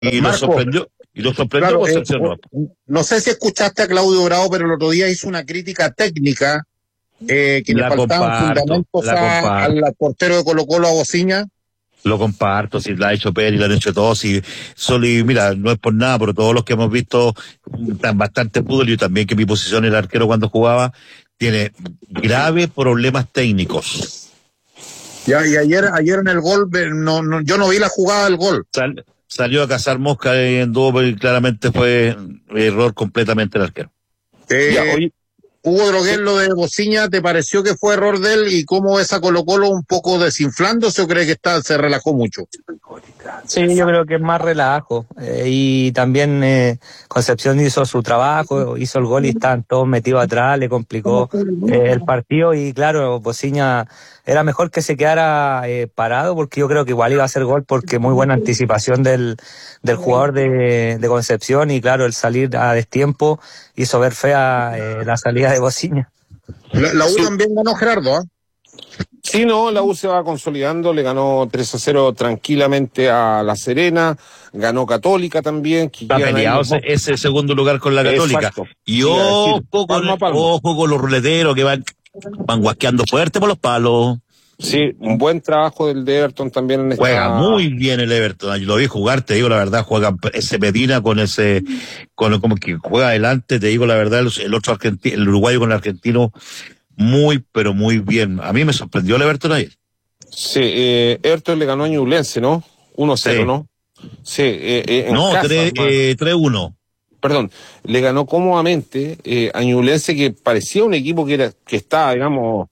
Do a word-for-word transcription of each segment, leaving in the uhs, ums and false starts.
y lo Marco, sorprendió, y lo sorprendió claro, Concepción. eh, no. no sé si escuchaste a Claudio Bravo, pero el otro día hizo una crítica técnica eh, que le La faltaban comparto, fundamentos la a- comparto. al portero de Colo Colo, a Bociña. Lo comparto, si la ha hecho Pérez, la han hecho todos, y solo, y mira, no es por nada, pero todos los que hemos visto están bastante fútbol, yo también, que mi posición el arquero cuando jugaba, tiene graves problemas técnicos. Ya, y ayer, ayer en el gol, eh, no, no, yo no vi la jugada del gol. Sal, salió a cazar mosca en dúo, y claramente fue error completamente el arquero. Eh, Ya, oye, Hugo Droguel, lo de Bociña, ¿te pareció que fue error de él? ¿Y cómo ves a Colo Colo un poco desinflándose o cree que está, se relajó mucho? Sí, yo creo que es más relajo. Eh, y también eh, Concepción hizo su trabajo, hizo el gol y estaban todos metidos atrás, le complicó eh, el partido. Y claro, Bociña era mejor que se quedara eh, parado, porque yo creo que igual iba a hacer gol, porque muy buena anticipación del, del jugador de, de Concepción. Y claro, el salir a destiempo hizo ver fea eh, la salida de Bociña. La, la U Sí. también ganó, Gerardo, ¿ah? sí, no, la U se va consolidando, le ganó tres a cero tranquilamente a La Serena, ganó Católica también. Que Está quedan ahí peleado los dos. ese, ese segundo lugar con la Católica. Exacto. Y Iba a decir, ojo con, palmo a palmo. ojo con los ruleteros que van, van guasqueando fuerte por los palos. Sí, un buen trabajo del de Everton también en esta... Juega muy bien el Everton. Yo lo vi jugar, te digo la verdad, juega ese Medina con ese, con como que juega adelante, te digo la verdad, el, el otro argentino, el uruguayo con el argentino, muy, pero muy bien. A mí me sorprendió el Everton ahí. Sí, eh, Everton le ganó a Ñublense, ¿no? uno cero, Sí. ¿no? Sí, eh, eh, en No, casa, tres, además. eh, tres uno. Perdón, le ganó cómodamente eh, a Ñublense, que parecía un equipo que era, que estaba, digamos,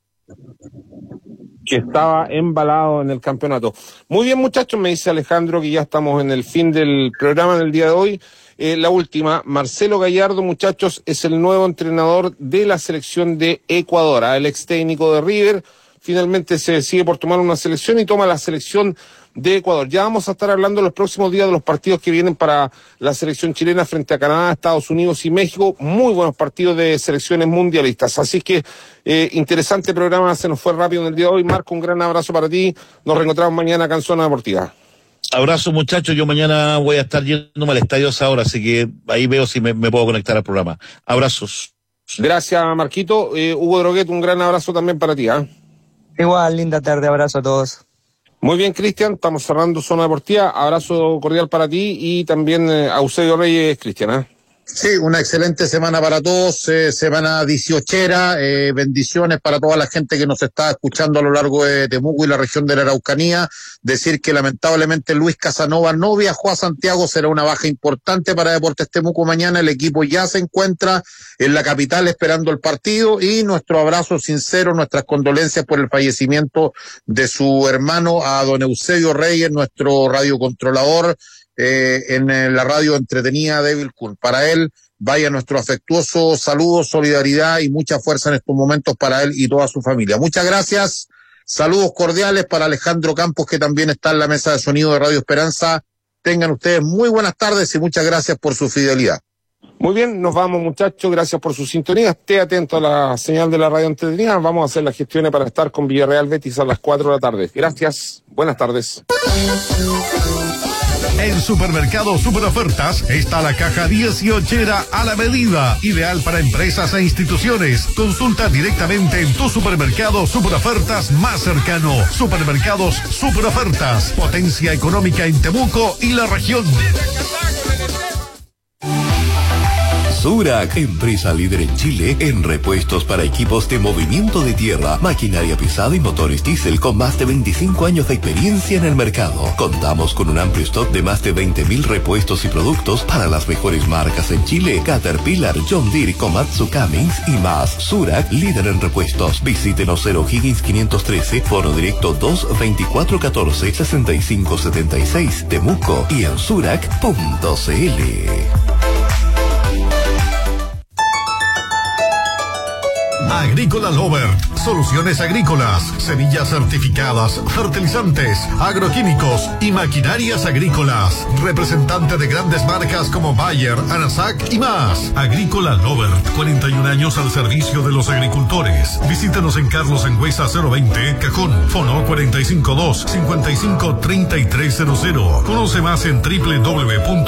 que estaba embalado en el campeonato. Muy bien, muchachos, me dice Alejandro que ya estamos en el fin del programa del día de hoy. Eh, la última, Marcelo Gallardo, muchachos, es el nuevo entrenador de la selección de Ecuador. El ex técnico de River finalmente se decide por tomar una selección y toma la selección de Ecuador. Ya vamos a estar hablando los próximos días de los partidos que vienen para la selección chilena frente a Canadá, Estados Unidos y México. Muy buenos partidos de selecciones mundialistas. Así que eh, interesante programa, se nos fue rápido en el día de hoy. Marco, un gran abrazo para ti. Nos reencontramos mañana acá en Zona Deportiva. Abrazo, muchachos. Yo mañana voy a estar yéndome al estadio a esa hora, así que ahí veo si me, me puedo conectar al programa. Abrazos. Gracias, Marquito. Eh, Hugo Droguet, un gran abrazo también para ti. ¿eh? Igual, linda tarde, abrazo a todos. Muy bien, Cristian, estamos cerrando Zona Deportiva. Abrazo cordial para ti y también eh, a Eusebio Reyes, Cristian. ¿eh? Sí, una excelente semana para todos, eh, semana dieciochera, eh, bendiciones para toda la gente que nos está escuchando a lo largo de Temuco y la región de la Araucanía. Decir que lamentablemente Luis Casanova no viajó a Santiago, será una baja importante para Deportes Temuco mañana. El equipo ya se encuentra en la capital esperando el partido y nuestro abrazo sincero, nuestras condolencias por el fallecimiento de su hermano, a don Eusebio Reyes, nuestro radiocontrolador, Eh, en la radio entretenida de Vilcún. Para él, vaya nuestro afectuoso saludo, solidaridad y mucha fuerza en estos momentos para él y toda su familia. Muchas gracias, saludos cordiales para Alejandro Campos, que también está en la mesa de sonido de Radio Esperanza. Tengan ustedes muy buenas tardes y muchas gracias por su fidelidad. Muy bien, nos vamos, muchachos, gracias por su sintonía. Esté atento a la señal de la radio entretenida. Vamos a hacer las gestiones para estar con Villarreal Betis a las cuatro de la tarde. Gracias, buenas tardes. En Supermercado Super Ofertas está la caja dieciochera a la medida, ideal para empresas e instituciones. Consulta directamente en tu supermercado Super Ofertas más cercano. Supermercados Super Ofertas, potencia económica en Temuco y la región. Surac, empresa líder en Chile en repuestos para equipos de movimiento de tierra, maquinaria pesada y motores diésel con más de veinticinco años de experiencia en el mercado. Contamos con un amplio stock de más de veinte mil repuestos y productos para las mejores marcas en Chile: Caterpillar, John Deere, Komatsu, Cummins y más. Surac, líder en repuestos. Visítenos cero Higgins quinientos trece, foro directo dos veinticuatro catorce sesenta y cinco setenta y seis, Temuco y en surac punto cl. Agrícola Lovert, soluciones agrícolas, semillas certificadas, fertilizantes, agroquímicos y maquinarias agrícolas. Representante de grandes marcas como Bayer, Anasac y más. Agrícola Lovert, cuarenta y un años al servicio de los agricultores. Visítanos en Carlos Engüesa cero veinte, Cajón, Fono cuatro cinco dos, cinco cinco tres tres cero cero. Conoce más en doble u doble u doble u punto